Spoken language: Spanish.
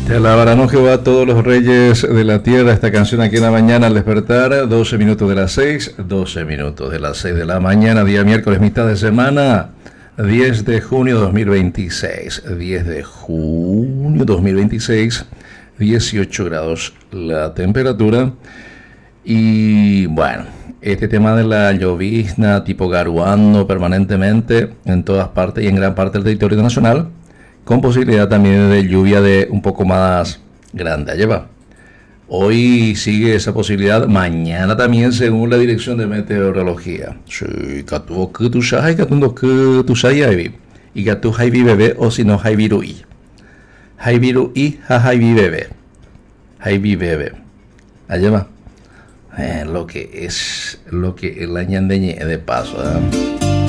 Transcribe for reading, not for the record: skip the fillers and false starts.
Te alabarán Jehová a todos los reyes de la tierra. Esta canción aquí en la mañana al despertar, 12 minutos de las 6, 12 minutos de las 6 de la mañana, día miércoles, mitad de semana, 10 de junio 2026. 10 de junio 2026, 18 grados la temperatura. Y bueno, este tema de la llovizna tipo garuando permanentemente en todas partes y en gran parte del territorio nacional, con posibilidad también de lluvia de un poco más grande. Allá va. Hoy sigue esa posibilidad, mañana también según la dirección de meteorología. Sí, katu que tu shai, katu que tu shai y katu haibi bebé o si no haibiruí. Haibiruí, ha haibi bebé. Haibi bebé. Allá va. Lo que es el añandeñe de paso, ¿eh?